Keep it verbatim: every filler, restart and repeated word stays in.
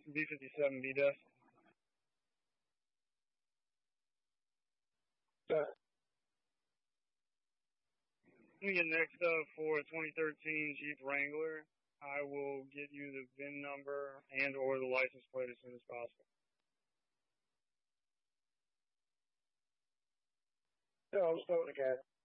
B fifty-seven B Def. Uh, Let me get next up for twenty thirteen Jeep Wrangler. I will get you the V I N number and or the license plate as soon as possible. no, I'm still together.